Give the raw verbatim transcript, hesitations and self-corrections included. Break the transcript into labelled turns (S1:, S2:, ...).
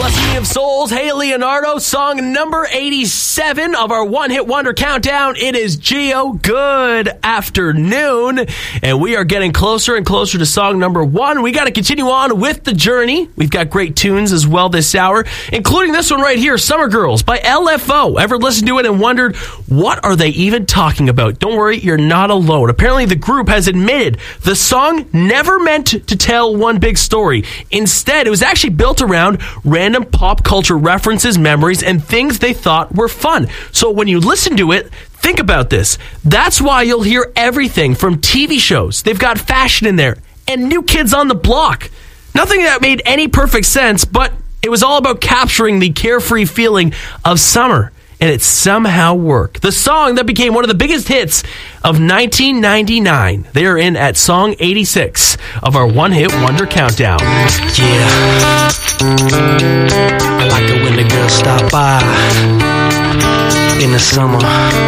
S1: Generosity of Souls, Hey Leonardo, song number eighty-seven of our One Hit Wonder Countdown. It is Geo. Good afternoon. And we are getting closer and closer to song number one. We got to continue on with the journey. We've got great tunes as well this hour, including this one right here, Summer Girls by L F O. Ever listened to it and wondered, what are they even talking about? Don't worry, you're not alone. Apparently, the group has admitted the song never meant to tell one big story. Instead, it was actually built around random pop culture references, memories, and things they thought were fun. So when you listen to it, think about this. That's why you'll hear everything from T V shows. They've got fashion in there and New Kids on the Block. Nothing that made any perfect sense, but it was all about capturing the carefree feeling of summer. And it somehow worked. The song that became one of the biggest hits of nineteen ninety-nine. They are in at song eighty-six of our One Hit Wonder Countdown.
S2: Yeah. I like it when the girls stop by in the summer.